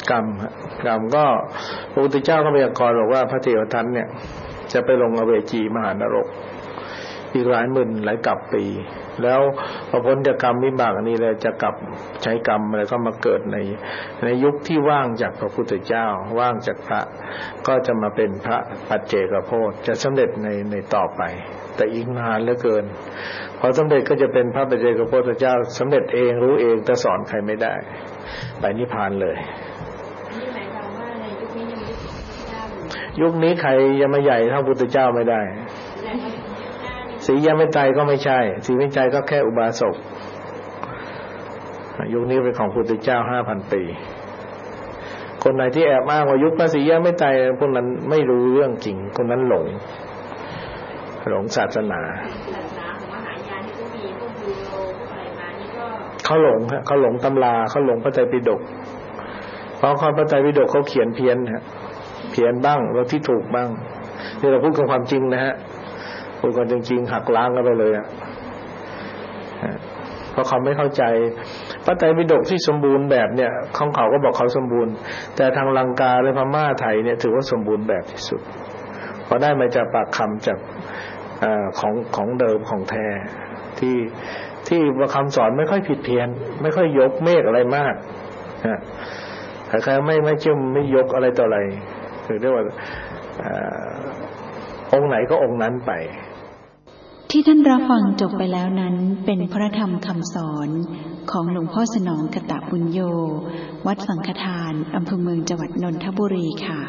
กรรมก็พระพุทธเจ้าก็พยากรณ์บอกว่าพระเทวทัตเนี่ยจะไปลงอเวจีมหานรกอีกหลายหมื่นหลายกับปีแล้วพอพ้นจากกรรมวิบากนี้เลยจะกลับใช้กรรมอะไรก็มาเกิดในยุคที่ว่างจากพระพุทธเจ้าว่างจากพระก็จะมาเป็นพระปัจเจกโพธิจะสำเร็จในต่อไปแต่อีกนานเหลือเกินพอสำเร็จก็จะเป็นพระปัจเจกโพธิเจ้าสำเร็จเองรู้เองแต่สอนใครไม่ได้ไปนิพพานเลยนี่หมายความว่าในยุคนี้ยังยุคนี้ใครยังไม่ใหญ่เท่าพุทธเจ้าไม่ได้สียไม่ใจก็ไม่ใช่สีไม่ใจก็แค่อุบาสกยุคนี้เป็นของพุทธเจ้า 5,000 ปีคนไหนที่แอบอ้างว่ายุคพระศรีอริยเมตไตรพวกนั้นไม่รู้เรื่องจริงคนนั้นหลงศาสนาเขาหลงเขาหลงตำราเขาหลงพระไตรปิฎกเพราะพระไตรปิฎกเขาเขียนเพี้ยนเพี้ยนบ้างแล้วที่ถูกบ้างนี่เราพูดกันความจริงนะฮะพูดกันจริงๆหักล้างกันไปเลยเพราะเขาไม่เข้าใจพระไตรปิฎกที่สมบูรณ์แบบเนี่ยของเขาก็บอกเขาสมบูรณ์แต่ทางลังกาและพม่าไทยเนี่ยถือว่าสมบูรณ์แบบที่สุดเพราะได้มาจากปากคำจากของเดิมของแท้ที่ว่าคำสอนไม่ค่อยผิดเพี้ยนไม่ค่อยยกเมฆอะไรมากใครๆไม่เชื่อไม่ยกอะไรต่ออะไรคือเรียกว่าองค์ไหนก็องค์นั้นไปที่ท่านรับฟังจบไปแล้วนั้นเป็นพระธรรมคำสอนของหลวงพ่อสนองกตปุญโญวัดสังฆทานอำเภอเมืองจังหวัดนนทบุรีค่ะ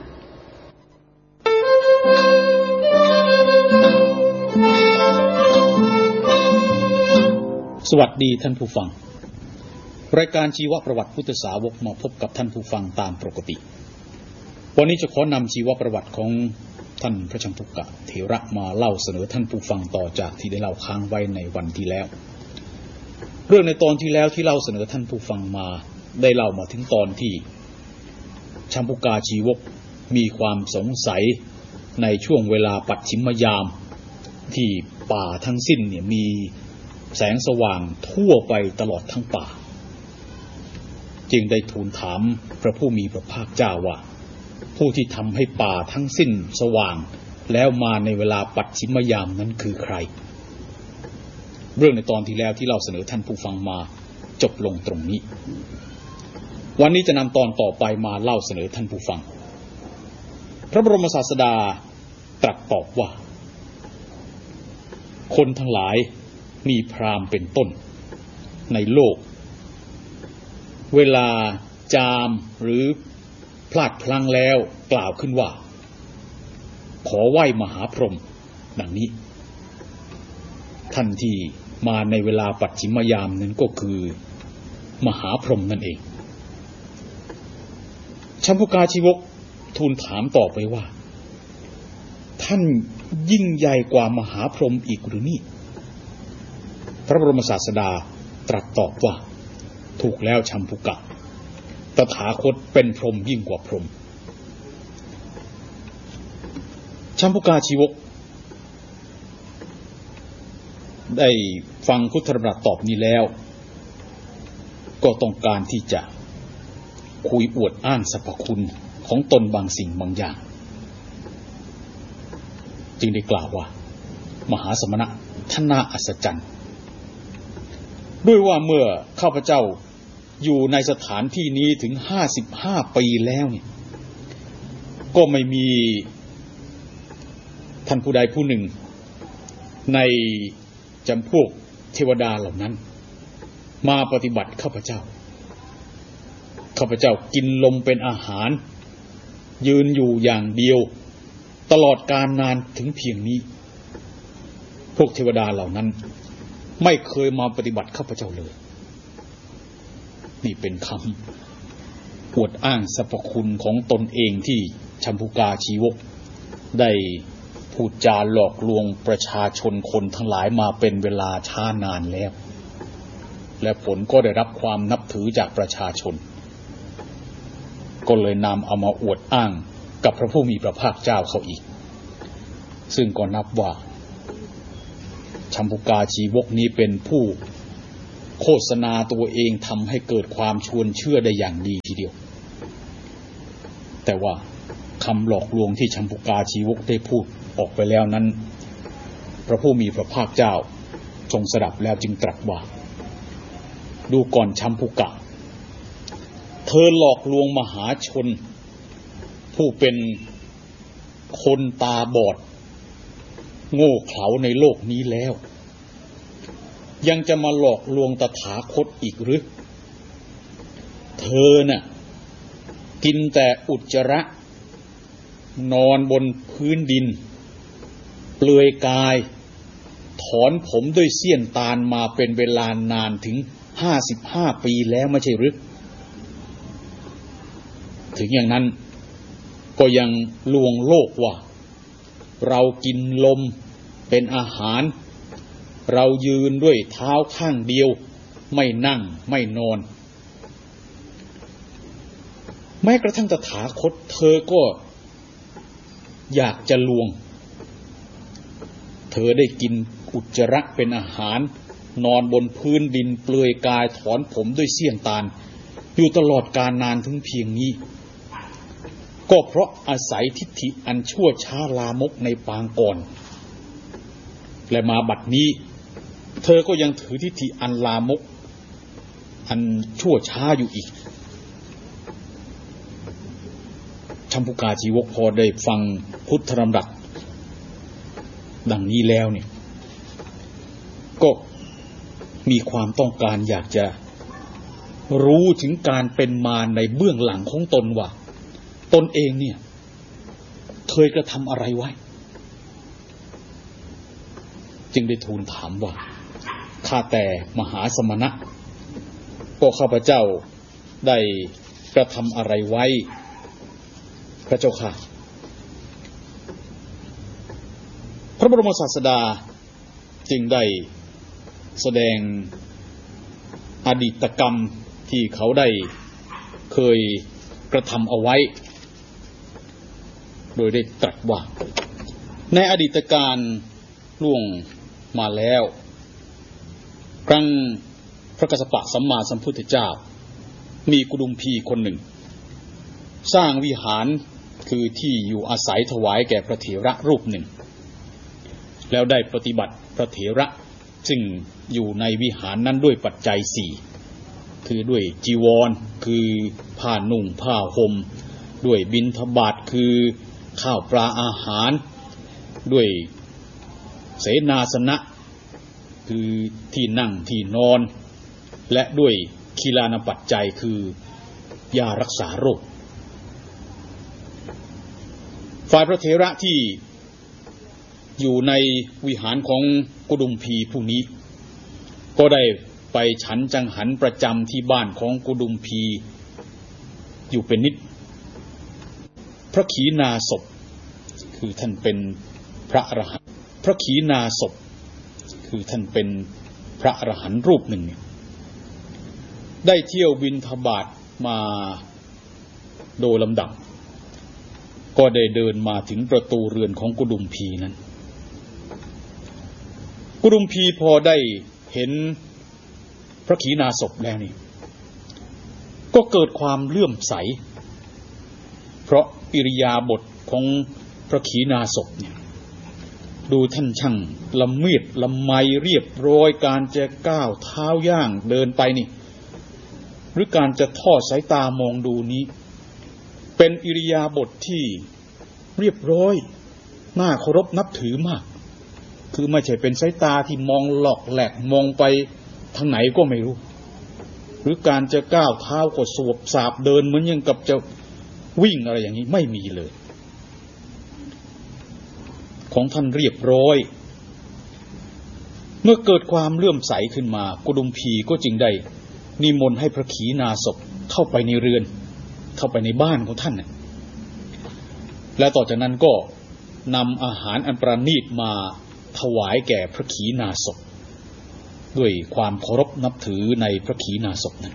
สวัสดีท่านผู้ฟังรายการชีวประวัติพุทธสาวกมาพบกับท่านผู้ฟังตามปกติวันนี้จะขอนำชีวประวัติของท่านพระชัมพุกะเถระมาเล่าเสนอท่านผู้ฟังต่อจากที่ได้เล่าค้างไว้ในวันที่แล้วเรื่องในตอนที่แล้วที่เล่าเสนอท่านผู้ฟังมาได้เล่ามาถึงตอนที่ชัมพุกาชีวกมีความสงสัยในช่วงเวลาปัจฉิมยามที่ป่าทั้งสิ้นเนี่ยมีแสงสว่างทั่วไปตลอดทั้งป่าจึงได้ทูลถามพระผู้มีพระภาคเจ้าว่าผู้ที่ทำให้ป่าทั้งสิ้นสว่างแล้วมาในเวลาปัจฉิมยามนั้นคือใครเรื่องในตอนที่แล้วที่เราเสนอท่านผู้ฟังมาจบลงตรงนี้วันนี้จะนำตอนต่อไปมาเล่าเสนอท่านผู้ฟังพระบรมศาสดาตรัสตอบว่าคนทั้งหลายมีพราหมณ์เป็นต้นในโลกเวลาจามหรือพลาดพลั้งแล้วกล่าวขึ้นว่าขอไหว้มหาพรหมดังนี้ท่านที่มาในเวลาปัจฉิมยามนั้นก็คือมหาพรหมนั่นเองชัมพุกาชีวกทูลถามต่อไปว่าท่านยิ่งใหญ่กว่ามหาพรหมอีกหรือนี่พระบรมศาสดาตรัสตอบว่าถูกแล้วชัมพุกะตถาคตเป็นพรหมยิ่งกว่าพรหมชัมพุกาชีวกได้ฟังพุทธดำรัสตอบนี้แล้วก็ต้องการที่จะคุยอวดอ้างสรรพคุณของตนบางสิ่งบางอย่างจึงได้กล่าวว่ามหาสมณะท่านน่าอัศจรรย์ด้วยว่าเมื่อข้าพเจ้าอยู่ในสถานที่นี้ถึง55 ปีแล้วเนี่ยก็ไม่มีท่านผู้ใดผู้หนึ่งในจำพวกเทวดาเหล่านั้นมาปฏิบัติข้าพเจ้ากินลมเป็นอาหารยืนอยู่อย่างเดียวตลอดกาลนานถึงเพียงนี้พวกเทวดาเหล่านั้นไม่เคยมาปฏิบัติข้าพเจ้าเลยนี่เป็นคำอวดอ้างสรรพคุณของตนเองที่ชัมพุกาชีวกได้พูดจาหลอกลวงประชาชนคนทั้งหลายมาเป็นเวลาช้านานแล้วและผลก็ได้รับความนับถือจากประชาชนก็เลยนำเอามาอวดอ้างกับพระผู้มีพระภาคเจ้าเขาอีกซึ่งก็นับว่าชัมพุกาชีวกนี้เป็นผู้โฆษณาตัวเองทำให้เกิดความชวนเชื่อได้อย่างดีทีเดียวแต่ว่าคำหลอกลวงที่ชัมพุกาชีวกได้พูดออกไปแล้วนั้นพระผู้มีพระภาคเจ้าทรงสดับแล้วจึงตรัสว่าดูก่อนชัมพุกะเธอหลอกลวงมหาชนผู้เป็นคนตาบอดโง่เขลาในโลกนี้แล้วยังจะมาหลอกลวงตถาคตอีกหรือเธอน่ะกินแต่อุจจาระนอนบนพื้นดินเปลือยกายถอนผมด้วยเสี้ยนตาลมาเป็นเวลานานถึง55 ปีแล้วไม่ใช่หรือถึงอย่างนั้นก็ยังลวงโลกว่าเรากินลมเป็นอาหารเรายืนด้วยเท้าข้างเดียวไม่นั่งไม่นอนแม้กระทั่งตถาคตเธอก็อยากจะลวงเธอได้กินอุจจาระเป็นอาหารนอนบนพื้นดินเปลือยกายถอนผมด้วยเสี้ยนตาลอยู่ตลอดกาลนานถึงเพียงนี้ก็เพราะอาศัยทิฏฐิอันชั่วช้าลามกในปางก่อนและมาบัดนี้เธอก็ยังถือทิฏฐิอันลามกอันชั่วช้าอยู่อีกชัมพุกาชีวกพอได้ฟังพุทธธรรมดักดังนี้แล้วเนี่ยก็มีความต้องการอยากจะรู้ถึงการเป็นมาในเบื้องหลังของตนว่าตนเองเนี่ยเคยกระทำอะไรไว้จึงได้ทูลถามว่าข้าแต่มหาสมณะก็ข้าพเจ้าได้กระทำอะไรไว้พระเจ้าค่ะพระบรมศาสดาจึงได้แสดงอดีตกรรมที่เขาได้เคยกระทำเอาไว้โดยได้ตรัสว่าในอดีตการล่วงมาแล้วครั้งพระกัสสปะสัมมาสัมพุทธเจ้ามีกุดุมพีคนหนึ่งสร้างวิหารคือที่อยู่อาศัยถวายแก่พระเถระรูปหนึ่งแล้วได้ปฏิบัติพระเถระซึ่งอยู่ในวิหารนั้นด้วยปัจจัย4คือด้วยจีวรคือผ้านุ่งผ้าห่มด้วยบิณฑบาตคือข้าวปลาอาหารด้วยเสนาสนะคือที่นั่งที่นอนและด้วยคีลานปัจจัยคือยารักษาโรคฝ่ายพระเถระที่อยู่ในวิหารของกุดุมพีผู้นี้ก็ได้ไปฉันจังหันประจำที่บ้านของกุดุมพีอยู่เป็นนิดพระขีณาสพคือท่านเป็นพระอรหันต์พระขีณาสพคือท่านเป็นพระอรหันต์รูปหนึ่งได้เที่ยวบิณฑบาตมาโดยลำดับก็ได้เดินมาถึงประตูเรือนของกุดุมพีนั้นกุดุมพีพอได้เห็นพระขีณาสพแล้วนี่ก็เกิดความเลื่อมใสเพราะอิริยาบถของพระขีณาสพเนี่ยดูท่านช่างละเมียดละไมเรียบร้อยการจะก้าวเท้าย่างเดินไปนี่หรือการจะทอดสายตามองดูนี้เป็นอิริยาบถที่เรียบร้อยน่าเคารพนับถือมากคือไม่ใช่เป็นสายตาที่มองหลอกแหลกมองไปทางไหนก็ไม่รู้หรือการจะก้าวเท้าก็สวบสาบเดินเหมือนยังกับจะวิ่งอะไรอย่างนี้ไม่มีเลยของท่านเรียบร้อยเมื่อเกิดความเลื่อมใสขึ้นมากุดุมพีก็จึงได้นิมนต์ให้พระขีณาสพเข้าไปในเรือนเข้าไปในบ้านของท่านและต่อจากนั้นก็นำอาหารอันประณีตมาถวายแก่พระขีณาสพด้วยความเคารพนับถือในพระขีณาสพนั้น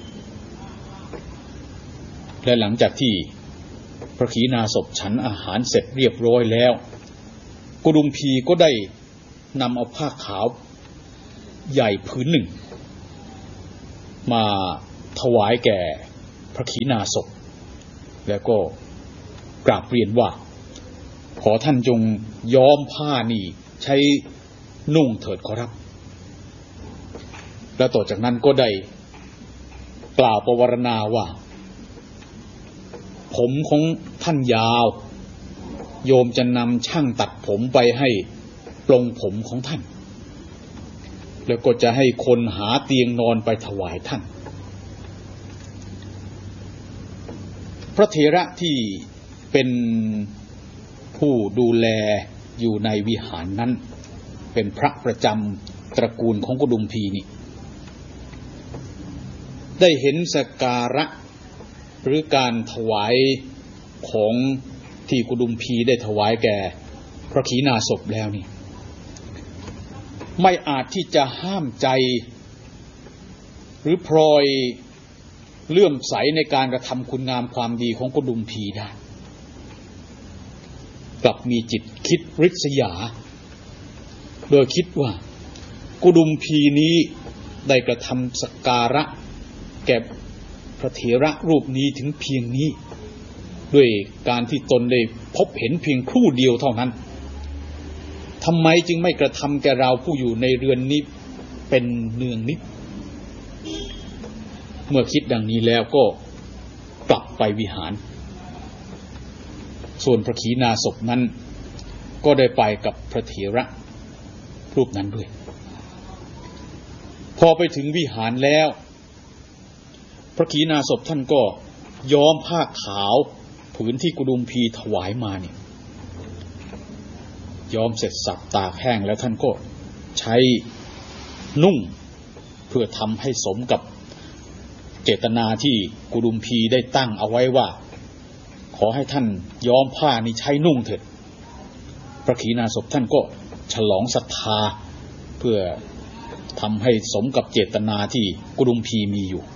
และหลังจากที่พระขีณาสพฉันอาหารเสร็จเรียบร้อยแล้วกุดุมพีก็ได้นำเอาผ้าขาวใหญ่ผืนหนึ่งมาถวายแก่พระขีณาสพแล้วก็กราบเรียนว่าขอท่านจงย้อมผ้านี่ใช้นุ่งเถิดขอรับแล้วต่อจากนั้นก็ได้กล่าวประวรณาว่าผมของท่านยาวโยมจะนำช่างตัดผมไปให้ปลงผมของท่านแล้วก็จะให้คนหาเตียงนอนไปถวายท่านพระเถระที่เป็นผู้ดูแลอยู่ในวิหารนั้นเป็นพระประจำตระกูลของกุดุมพีนี่ได้เห็นสักการะหรือการถวายของที่กุดุมพีได้ถวายแก่พระขีณาสพแล้วนี่ไม่อาจที่จะห้ามใจหรือพลอยเลื่อมใสในการกระทำคุณงามความดีของกุดุมพีได้กลับมีจิตคิดริษยาโดยคิดว่ากุดุมพีนี้ได้กระทำสักการะแก่พระเถระรูปนี้ถึงเพียงนี้ด้วยการที่ตนได้พบเห็นเพียงครู่เดียวเท่านั้นทำไมจึงไม่กระทำแก่เราผู้อยู่ในเรือนนี้เป็นเนืองนิดเมื่อคิดดังนี้แล้วก็กลับไปวิหารส่วนพระขีณาสพนั้นก็ได้ไปกับพระเถระรูปนั้นด้วยพอไปถึงวิหารแล้วพระขีณาสพท่านก็ย้อมผ้าขาวผืนที่กุดุมพีถวายมาเนี่ยย้อมเสร็จสับตากแห้งแล้วท่านก็ใช้นุ่งเพื่อทำให้สมกับเจตนาที่กุดุมพีได้ตั้งเอาไว้ว่าขอให้ท่านย้อมผ้านี้ใช้นุ่งเถิดพระขีณาสพท่านก็ฉลองศรัทธาเพื่อทำให้สมกับเจตนาที่กุดุมพีมีอยู่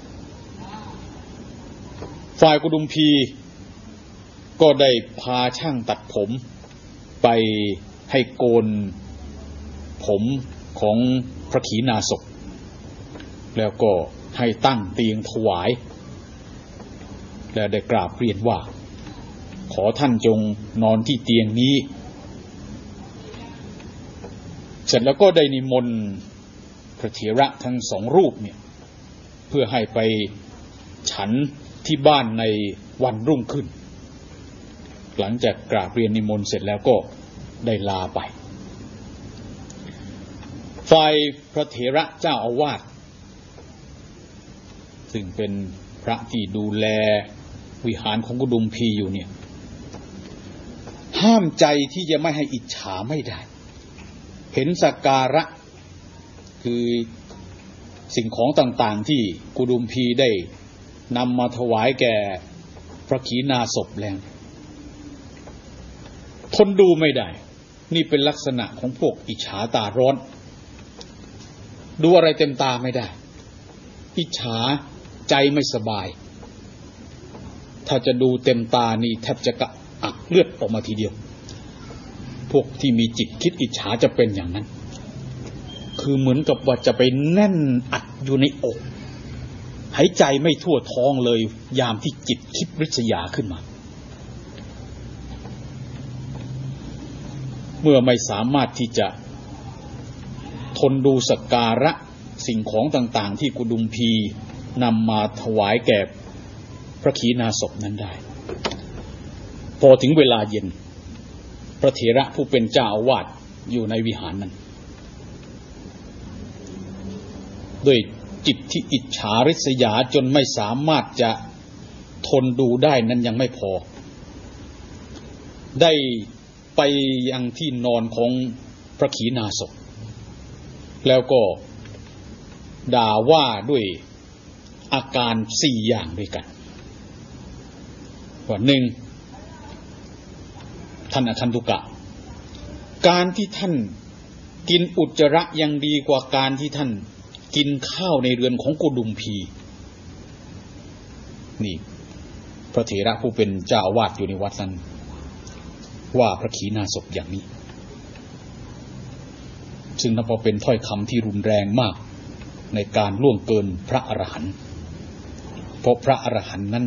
ฝ่ายกุดุมพีก็ได้พาช่างตัดผมไปให้โกนผมของพระขีณาสพแล้วก็ให้ตั้งเตียงถวายและได้กราบเรียนว่าขอท่านจงนอนที่เตียงนี้เสร็จแล้วก็ได้นิมนต์พระเถระทั้งสองรูปเนี่ยเพื่อให้ไปฉันที่บ้านในวันรุ่งขึ้นหลังจากกราบเรียนนิมนต์เสร็จแล้วก็ได้ลาไปฝ่ายพระเถระเจ้าอาวาสซึ่งเป็นพระที่ดูแลวิหารของกุดุมพีอยู่เนี่ยห้ามใจที่จะไม่ให้อิจฉาไม่ได้เห็นสักการะคือสิ่งของต่างๆที่กุดุมพีได้นำมาถวายแก่พระขีณาสพแล้วทนดูไม่ได้นี่เป็นลักษณะของพวกอิจฉาตาร้อนดูอะไรเต็มตาไม่ได้อิจฉาใจไม่สบายถ้าจะดูเต็มตานี่แทบจะกระอักเลือดออกมาทีเดียวพวกที่มีจิตคิดอิจฉาจะเป็นอย่างนั้นคือเหมือนกับว่าจะไปแน่นอัดอยู่ในอกหายใจไม่ทั่วท้องเลยยามที่จิตคิดริษยาขึ้นมาเมื่อไม่สามารถที่จะทนดูสักการะสิ่งของต่างๆที่กุดุมพีนำมาถวายแก่พระขีณาสพนั้นได้พอถึงเวลาเย็นพระเถระผู้เป็นเจ้าอาวาสอยู่ในวิหารนั้นด้วยจิตที่อิจฉาริษยาจนไม่สามารถจะทนดูได้นั้นยังไม่พอได้ไปยังที่นอนของพระขีณาสพแล้วก็ด่าว่าด้วยอาการ4อย่างด้วยกันว่า 1. ท่านอคันตุกะการที่ท่านกินอุจจาระยังดีกว่าการที่ท่านกินข้าวในเรือนของกุดุมพีนี่พระเถระผู้เป็นเจ้าอาวาสอยู่ในวัดนั้นว่าพระขีณาสพอย่างนี้ซึ่งนับว่าเป็นถ้อยคำที่รุนแรงมากในการล่วงเกินพระอรหันต์เพราะพระอรหันต์นั้น